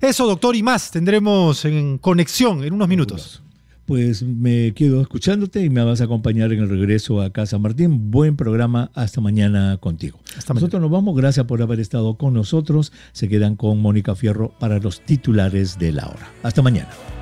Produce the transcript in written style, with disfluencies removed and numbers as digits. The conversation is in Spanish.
Eso, doctor, y más tendremos en conexión en unos minutos. Pues me quedo escuchándote y me vas a acompañar en el regreso a Casa Martín. Buen programa, hasta mañana contigo. Nosotros nos vamos, gracias por haber estado con nosotros. Se quedan con Mónica Fierro para los titulares de la hora. Hasta mañana.